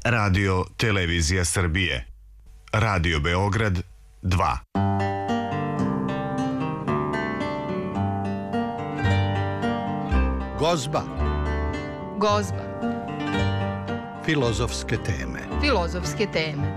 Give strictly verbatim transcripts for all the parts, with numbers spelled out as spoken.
Radio Televizija Srbije. Radio Beograd dva. Gozba. Gozba. Filozofske teme. Filozofske teme.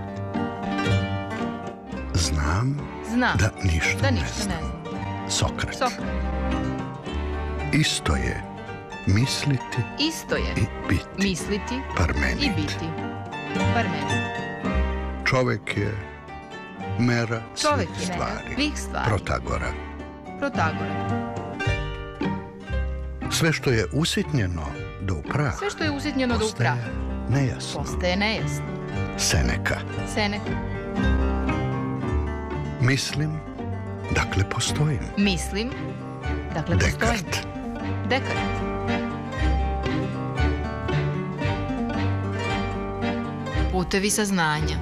Znam, Znam da ništa, da ne ništa znam. ne znam. Sokrat. Sokrat. Isto je misliti Isto je i biti. misliti Parmenid. i biti. Parmenid. Čovek je mera Čovek svih je mera stvari. svih stvari. Protagora. Protagora. Sve što je usitnjeno do upraha Sve što je usitnjeno do upraha postaje nejasno. postaje nejasno. Seneka. Seneka. Mislim, dakle postojim. Mislim, dakle postojim. Dekart. Dekart. Putevi saznanja.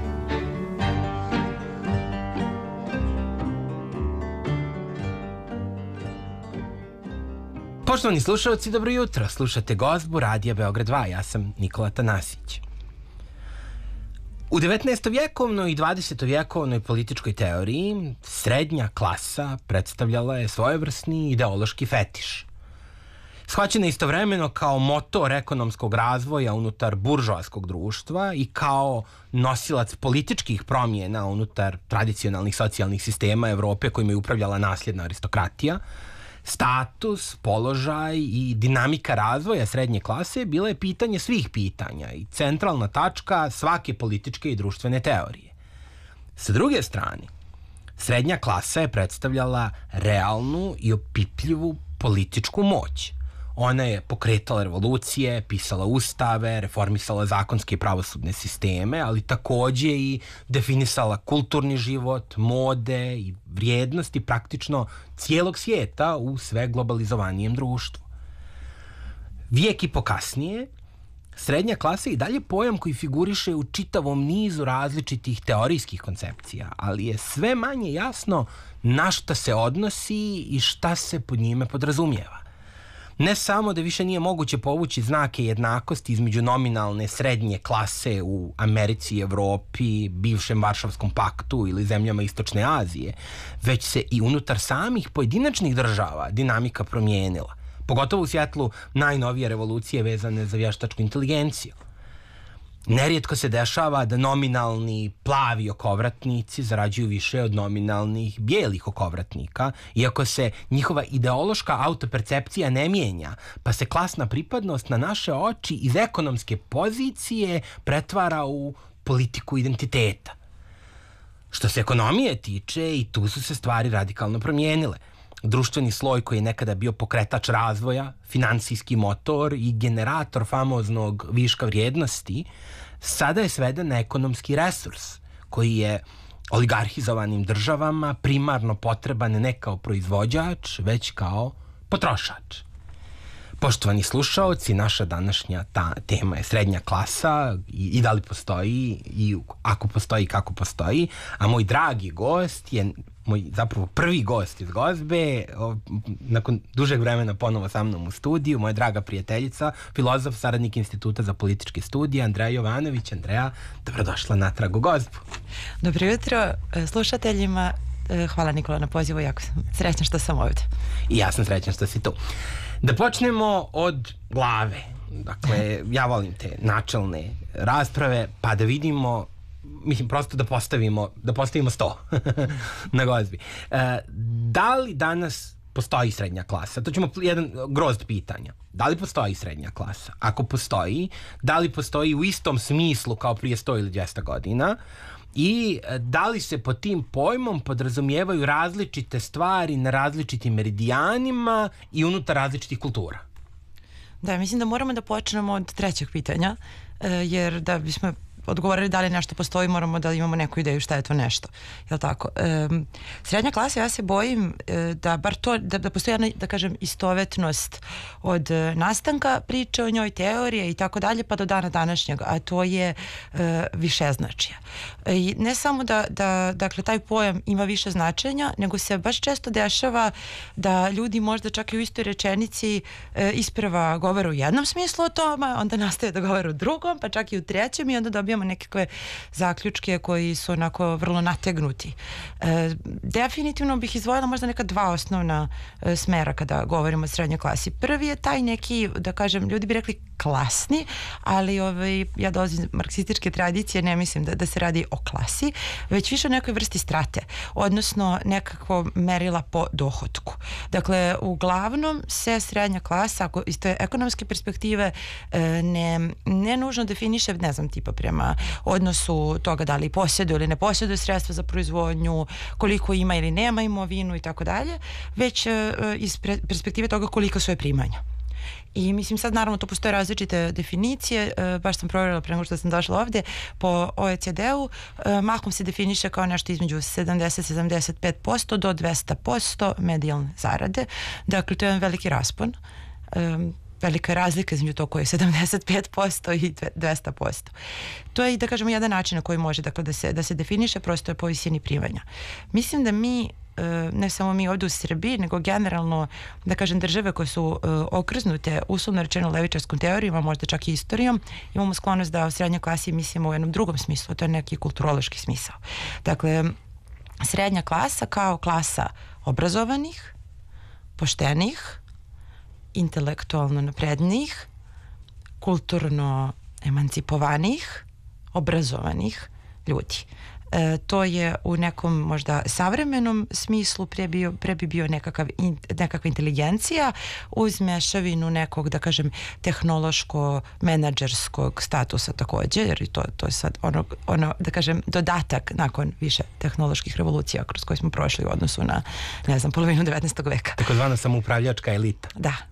Poštovani slušalci, dobro jutro. Slušate Gozbu Radija Beograd dva. Ja sam Nikola Tanasić. U devetnaestovjekovnoj i dvadesetovjekovnoj političkoj teoriji srednja klasa predstavljala je svojevrsni ideološki fetiš. Shvaćena istovremeno kao motor ekonomskog razvoja unutar buržoaskog društva i kao nosilac političkih promjena unutar tradicionalnih socijalnih sistema Evrope kojima je upravljala nasljedna aristokratija, status, položaj i dinamika razvoja srednje klase bila je pitanje svih pitanja i centralna tačka svake političke i društvene teorije. Sa druge strane, srednja klasa je predstavljala realnu i opipljivu političku moć. Ona je pokretala revolucije, pisala ustave, reformisala zakonske i pravosudne sisteme, ali takođe i definisala kulturni život, mode i vrijednosti praktično cijelog svijeta u sve globalizovanijem društvu. Vijek i pokasnije, srednja klasa je i dalje pojam koji figuriše u čitavom nizu različitih teorijskih koncepcija, ali je sve manje jasno na šta se odnosi i šta se pod njime podrazumijeva. Ne samo da više nije moguće povući znake jednakosti između nominalne srednje klase u Americi, Evropi, bivšem Varšavskom paktu ili zemljama Istočne Azije, već se i unutar samih pojedinačnih država dinamika promijenila, pogotovo u svjetlu najnovije revolucije vezane za vještačku inteligenciju. Nerijetko se dešava da nominalni plavi okovratnici zarađuju više od nominalnih bijelih okovratnika, iako se njihova ideološka autopercepcija ne mijenja, pa se klasna pripadnost na naše oči iz ekonomske pozicije pretvara u politiku identiteta. Što se ekonomije tiče, i tu su se stvari radikalno promijenile. Društveni sloj koji je nekada bio pokretač razvoja, finansijski motor i generator famoznog viška vrijednosti, sada je sveden na ekonomski resurs koji je oligarhizovanim državama primarno potreban ne kao proizvođač, već kao potrošač. Poštovani slušaoci, naša današnja ta tema je srednja klasa i, i da li postoji i ako postoji, kako postoji, a moj dragi gost je moj zapravo prvi gost iz Gozbe, o, nakon dužeg vremena ponovo sa mnom u studiju, moja draga prijateljica, filozof, saradnik Instituta za političke studije, Andreja Jovanović. Andreja, dobrodošla natrag u Gozbu. Dobro jutro slušateljima. Hvala Nikola na pozivu, jako sam srećna što sam ovdje. I ja sam srećna što si tu. Da počnemo od glave. Dakle, ja volim te načelne rasprave, pa da vidimo, mislim, prosto da postavimo, da postavimo sto na Gozbi. E, da li danas postoji srednja klasa? To ćemo jedan grozd pitanja. Da li postoji srednja klasa? Ako postoji, da li postoji u istom smislu kao prije sto ili dvjesto godina? I da li se pod tim pojmom podrazumijevaju različite stvari na različitim meridijanima i unutar različitih kultura? Da, mislim da moramo da počnemo od trećeg pitanja, jer da bismo odgovorili da li nešto postoji, moramo da imamo neku ideju šta je to nešto. Jel' tako? E, srednja klasa, ja se bojim e, da bar to, da, da postoji jedna, da kažem, istovetnost od e, nastanka priče o njoj, teorije i tako dalje, pa do dana današnjeg, a to je e, višeznačje. E, ne samo da, da, dakle, taj pojam ima više značenja, nego se baš često dešava da ljudi možda čak i u istoj rečenici e, isprva govore u jednom smislu o tome, onda nastaje da govore u drugom, pa čak i u trećem i onda dobijamo dobijamo nekakve zaključke koji su onako vrlo nategnuti. E, definitivno bih izdvojila možda neka dva osnovna e, smera kada govorimo o srednjoj klasi. Prvi je taj neki, da kažem, ljudi bi rekli klasni, ali ovaj, ja dolazim iz marksističke tradicije, ne mislim da, da se radi o klasi, već više o nekoj vrsti strate, odnosno nekako merila po dohotku. Dakle, uglavnom se srednja klasa, ako iz te ekonomske perspektive, ne, ne nužno definiše, ne znam, tipa prema odnosu toga da li posjeduje ili ne posjeduje sredstva za proizvodnju, koliko ima ili nema imovinu i tako dalje, već iz perspektive toga koliko su je primanja. I mislim sad naravno to postoje različite definicije, e, baš sam provjerila pre nego što sam došla ovdje po O E C D-u, e, mahom se definiše kao nešto između sedamdeset do sedamdeset pet posto do dvesta posto medijalne zarade, dakle to je jedan veliki raspon, e, velika je razlika između to koje je sedamdeset pet posto i dvesta posto. To je, da kažemo, jedan način na koji može, dakle, da se, da se definiše, prosto je po visini primanja. Mislim da mi, ne samo mi ovdje u Srbiji, nego generalno, da kažem, države koje su okrznute uslovno rečeno levičarskom teorijom, a možda čak i istorijom, imamo sklonost da o srednjoj klasi mislimo u jednom drugom smislu, to je neki kulturološki smisao. Dakle, srednja klasa kao klasa obrazovanih, poštenih, intelektualno naprednijih, kulturno emancipovanih, obrazovanih ljudi. E, to je u nekom možda savremenom smislu pre, bio, pre bi bio nekakav in, nekakva inteligencija uz mešavinu nekog, da kažem, tehnološko-menadžerskog statusa također, jer to, to je sad ono, ono, da kažem, dodatak nakon više tehnoloških revolucija kroz koje smo prošli u odnosu na, ne znam, polovinu devetnaestog veka. Takozvana samoupravljačka elita. Da,